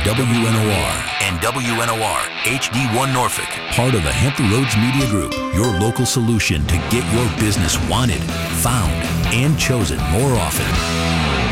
WNOR. And WNOR HD1 Norfolk. Part of the Hampton Roads Media Group, your local solution to get your business wanted, found, and chosen more often.